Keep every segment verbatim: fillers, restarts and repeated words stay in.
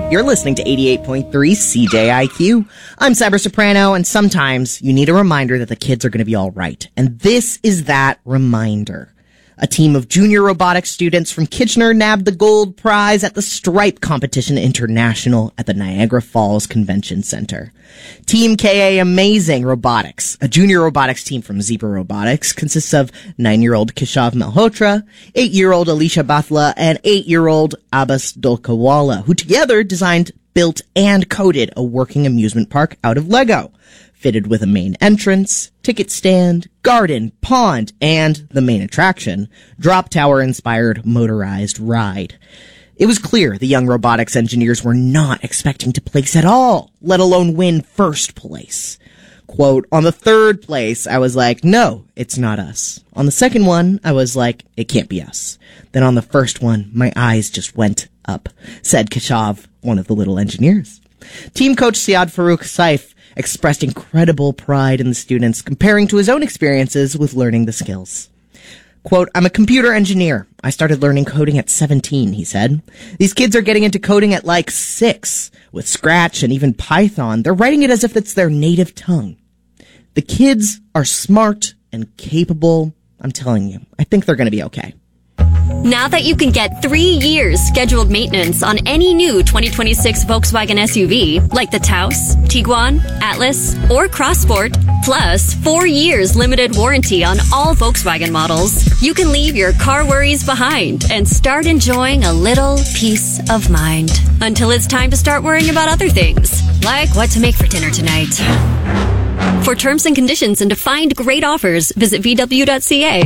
You're listening to eighty-eight point three C J I Q. I'm Cyber Soprano, and sometimes you need a reminder that the kids are going to be all right. And this is that reminder. A team of junior robotics students from Kitchener nabbed the gold prize at the Stripe Competition International at the Niagara Falls Convention Center. Team K A Amazing Robotics, a junior robotics team from Zebra Robotics, consists of nine-year-old Keshav Malhotra, eight-year-old Alicia Bathla, and eight-year-old Abbas Dolkawala, who together designed, built, and coded a working amusement park out of Lego, fitted with a main entrance, ticket stand, garden, pond, and the main attraction, drop tower-inspired motorized ride. It was clear the young robotics engineers were not expecting to place at all, let alone win first place. Quote, on the third place, I was like, no, it's not us. On the second one, I was like, it can't be us. Then on the first one, my eyes just went up, said Keshav, one of the little engineers. Team coach Siad Farouk Saif expressed incredible pride in the students, comparing to his own experiences with learning the skills. Quote, I'm a computer engineer. I started learning coding at seventeen, he said. These kids are getting into coding at like six. With Scratch and even Python, they're writing it as if it's their native tongue. The kids are smart and capable. I'm telling you, I think they're going to be okay. Now that you can get three years scheduled maintenance on any new twenty twenty-six Volkswagen S U V, like the Taos, Tiguan, Atlas, or Crossport, plus four years limited warranty on all Volkswagen models, you can leave your car worries behind and start enjoying a little peace of mind. Until it's time to start worrying about other things, like what to make for dinner tonight. For terms and conditions and to find great offers, visit V W dot C A.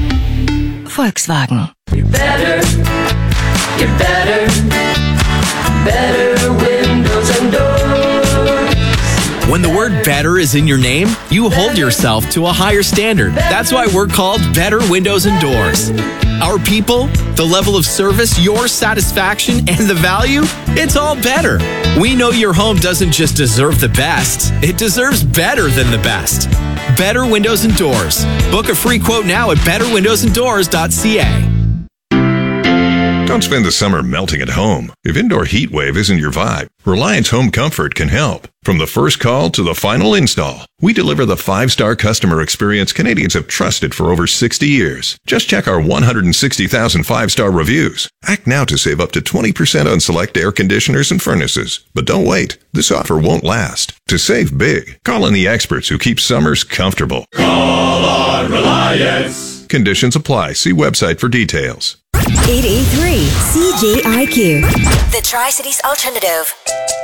Volkswagen. You're better, you're better, better windows and doors. When the word better is in your name, you hold yourself to a higher standard. That's why we're called Better Windows and Doors. Our people, the level of service, your satisfaction, and the value, it's all better. We know your home doesn't just deserve the best, it deserves better than the best. Better Windows and Doors. Book a free quote now at better windows and doors dot C A. Don't spend the summer melting at home. If indoor heat wave isn't your vibe, Reliance Home Comfort can help. From the first call to the final install, we deliver the five-star customer experience Canadians have trusted for over sixty years. Just check our one hundred sixty thousand five-star reviews. Act now to save up to twenty percent on select air conditioners and furnaces. But don't wait. This offer won't last. To save big, call in the experts who keep summers comfortable. Call on Reliance. Conditions apply. See website for details. eight eight three C J I Q. The Tri-Cities Alternative.